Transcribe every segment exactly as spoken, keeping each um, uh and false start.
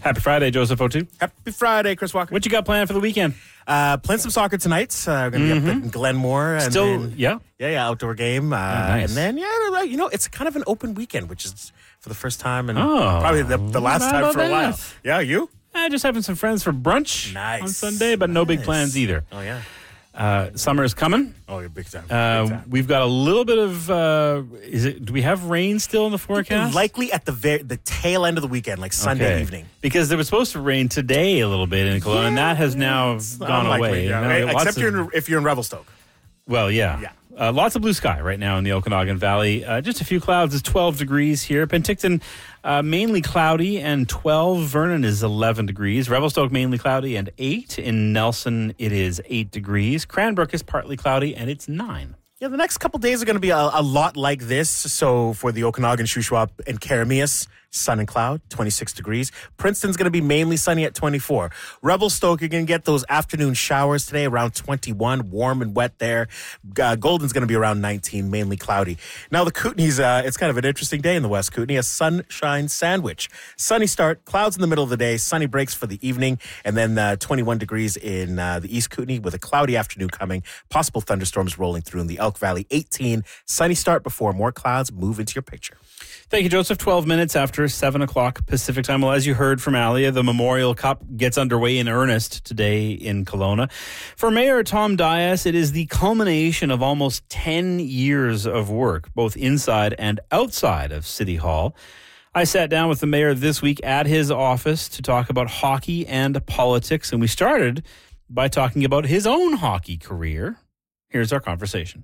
Happy Friday, Joseph O'Toole. Happy Friday, Chris Walker. What you got planned for the weekend? Uh, playing some soccer tonight. Uh, we're going to Mm-hmm. be up in Glenmore. And Still, then, yeah? Yeah, yeah, outdoor game. Uh, nice. And then, yeah, you know, it's kind of an open weekend, which is for the first time and Oh. probably the, the last How time about for a while. that? Yeah, you? Uh, just having some friends for brunch Nice. on Sunday, but no big Nice. plans either. Oh, yeah. Uh, summer is coming. Oh, you're big time. Uh, big time. we've got a little bit of, uh, is it? Do we have rain still in the forecast? Likely at the very, the tail end of the weekend, like Sunday Okay. evening. Because there was supposed to rain today a little bit in Kelowna, and that has now It's gone unlikely, away. yeah. Now, Right? lots Except of- you're in, if you're in Revelstoke. Well, yeah. Yeah. Uh, lots of blue sky right now in the Okanagan Valley. Uh, just a few clouds. It's twelve degrees here. Penticton, uh, mainly cloudy and twelve. Vernon is eleven degrees. Revelstoke, mainly cloudy and eight. In Nelson, it is eight degrees. Cranbrook is partly cloudy and it's nine. Yeah, the next couple days are going to be a, a lot like this. So for the Okanagan, Shuswap, and Karamias, sun and cloud, twenty-six degrees. Princeton's going to be mainly sunny at twenty-four. Revelstoke, you're going to get those afternoon showers today around twenty-one, warm and wet there. Uh, Golden's going to be around nineteen, mainly cloudy. Now the Kootenays, uh, it's kind of an interesting day in the West Kootenay, a sunshine sandwich. Sunny start, clouds in the middle of the day, sunny breaks for the evening, and then uh, twenty-one degrees in uh, the East Kootenay with a cloudy afternoon coming. Possible thunderstorms rolling through in the Elk Valley. eighteen, sunny start before more clouds move into your picture. Thank you, Joseph. twelve minutes after seven o'clock Pacific time. Well, as you heard from Alia, the Memorial Cup gets underway in earnest today in Kelowna. For Mayor Tom Dias, it is the culmination of almost ten years of work, both inside and outside of City Hall. I sat down with the mayor this week at his office to talk about hockey and politics, and we started by talking about his own hockey career. Here's our conversation.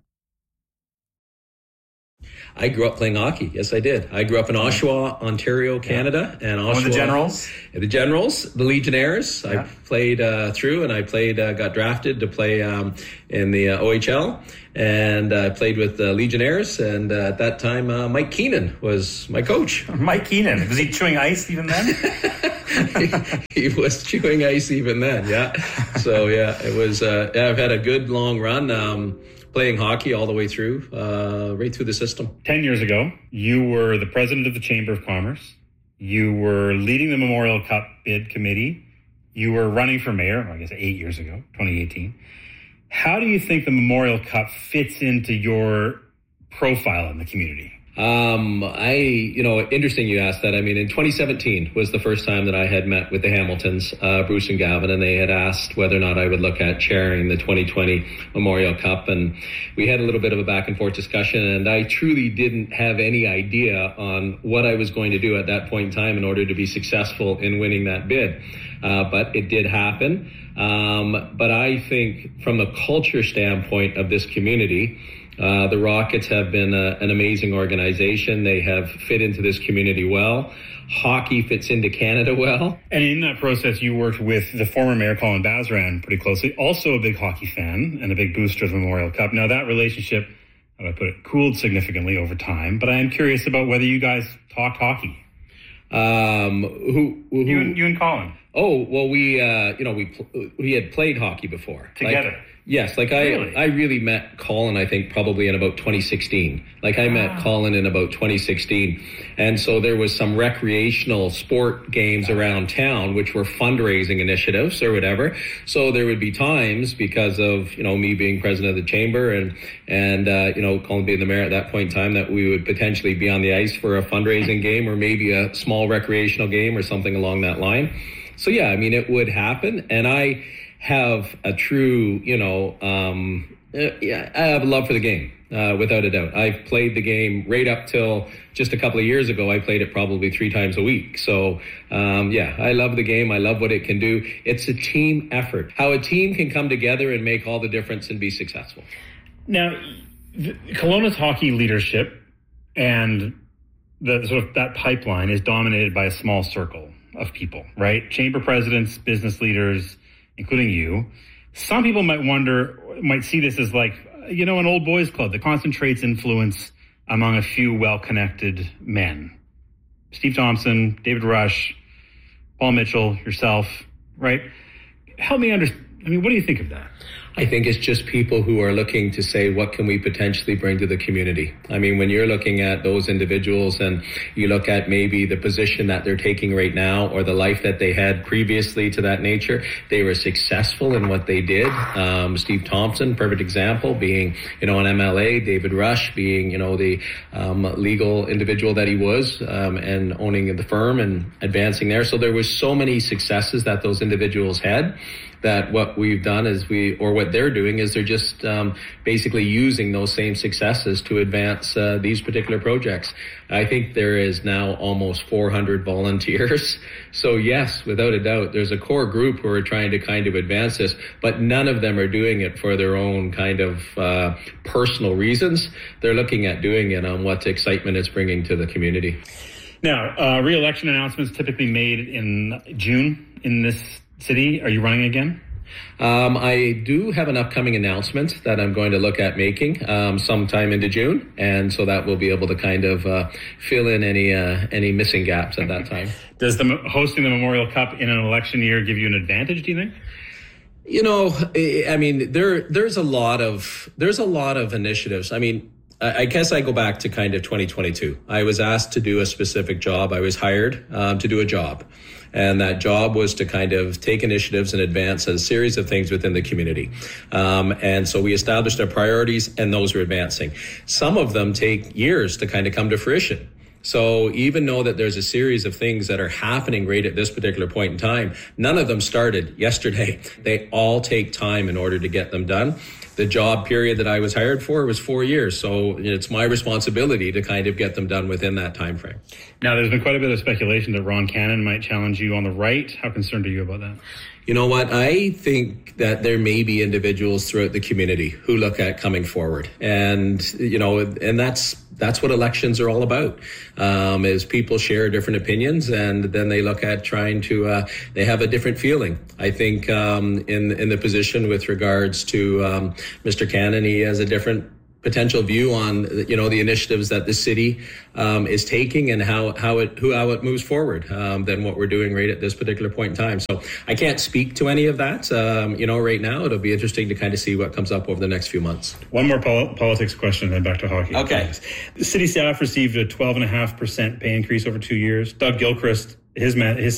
I grew up playing hockey. Yes, I did. I grew up in Oshawa, Ontario, Canada. And Oshawa, One of the Generals? The Generals, the Legionnaires. Yeah. I played uh, through and I played, uh, got drafted to play um, in the uh, O H L. And I uh, played with the Legionnaires. And uh, at that time, uh, Mike Keenan was my coach. Mike Keenan. Was he chewing ice even then? he, he was chewing ice even then, yeah. So, yeah, it was, uh, yeah, I've had a good long run. Um, playing hockey all the way through, uh, right through the system. Ten years ago, you were the president of the Chamber of Commerce. You were leading the Memorial Cup bid committee. You were running for mayor, I guess eight years ago, twenty eighteen. How do you think the Memorial Cup fits into your profile in the community? Um, I, you know, interesting you asked that. I mean, in twenty seventeen was the first time that I had met with the Hamiltons, uh, Bruce and Gavin, and they had asked whether or not I would look at chairing the twenty twenty Memorial Cup. And we had a little bit of a back and forth discussion, and I truly didn't have any idea on what I was going to do at that point in time in order to be successful in winning that bid. Uh, but it did happen. Um, but I think from the culture standpoint of this community, Uh, the Rockets have been a, an amazing organization. They have fit into this community well. Hockey fits into Canada well. And in that process, you worked with the former mayor, Colin Bazran, pretty closely. Also a big hockey fan and a big booster of the Memorial Cup. Now, that relationship, how do I put it, cooled significantly over time. But I am curious about whether you guys talked hockey. Um, who, who, You and, you and Colin. Oh, well, we, uh, you know, we, pl- we had played hockey before. Together? Like, yes. Like I, Really? I really met Colin, I think probably in about twenty sixteen. Like I met Colin in about twenty sixteen. And so there was some recreational sport games around town, which were fundraising initiatives or whatever. So there would be times because of, you know, me being president of the chamber and, and, uh, you know, Colin being the mayor at that point in time, that we would potentially be on the ice for a fundraising game or maybe a small recreational game or something along that line. So, yeah, I mean, it would happen. And I have a true, you know, um, uh, yeah, I have a love for the game, uh, without a doubt. I've played the game right up till just a couple of years ago. I played it probably three times a week. So, um, yeah, I love the game. I love what it can do. It's a team effort. How a team can come together and make all the difference and be successful. Now, the, Kelowna's hockey leadership and the sort of that pipeline is dominated by a small circle of people, right? Chamber presidents, business leaders, including you. Some people might wonder, might see this as like, you know, an old boys club that concentrates influence among a few well-connected men. Steve Thompson, David Rush, Paul Mitchell, yourself, right? Help me understand. I mean, what do you think of that? I think it's just people who are looking to say, what can we potentially bring to the community? I mean, when you're looking at those individuals and you look at maybe the position that they're taking right now or the life that they had previously to that nature, they were successful in what they did. Um, Steve Thompson, perfect example, being, you know, an M L A, David Rush being, you know, the um, legal individual that he was um, and owning the firm and advancing there. So there was so many successes that those individuals had, that what we've done is we, or what they're doing is they're just um, basically using those same successes to advance uh, these particular projects. I think there is now almost four hundred volunteers. So yes, without a doubt, there's a core group who are trying to kind of advance this, but none of them are doing it for their own kind of uh, personal reasons. They're looking at doing it on what excitement it's bringing to the community. Now, uh, re-election announcements typically made in June in this city. Are you running again? Um, I do have an upcoming announcement that I'm going to look at making um, sometime into June, and so that will be able to kind of uh, fill in any uh, any missing gaps at that time. Does the hosting the Memorial Cup in an election year give you an advantage, do you think? You know, I mean, there there's a lot of there's a lot of initiatives. I mean, I guess I go back to kind of twenty twenty-two. I was asked to do a specific job. I was hired um, to do a job. And that job was to kind of take initiatives and advance a series of things within the community. Um, and so we established our priorities, and those are advancing. Some of them take years to kind of come to fruition. So even though that there's a series of things that are happening right at this particular point in time, none of them started yesterday. They all take time in order to get them done. The job period that I was hired for was four years. So it's my responsibility to kind of get them done within that time frame. Now, there's been quite a bit of speculation that Ron Cannon might challenge you on the right. How concerned are you about that? You know what? I think that there may be individuals throughout the community who look at coming forward. And, you know, and that's that's what elections are all about, um, is people share different opinions, and then they look at trying to, uh, they have a different feeling. I think um, in, in the position with regards to um, Mister Cannon, he has a different potential view on, you know, the initiatives that the city um, is taking and how how it who how it moves forward um, than what we're doing right at this particular point in time. So I can't speak to any of that. Um, you know, right now it'll be interesting to kind of see what comes up over the next few months. One more pol- politics question, then back to hockey. Okay. The city staff received a twelve point five percent pay increase over two years. Doug Gilchrist, his man, his